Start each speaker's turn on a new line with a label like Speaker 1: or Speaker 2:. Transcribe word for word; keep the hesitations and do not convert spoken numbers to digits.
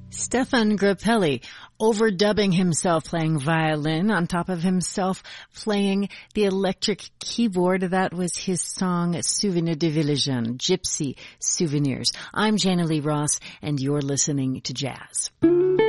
Speaker 1: Stefan Grappelli overdubbing himself playing violin on top of himself playing the electric keyboard. That was his song Souvenir de Village, Gypsy Souvenirs. I'm Jana Lee Ross, and you're listening to Jazz.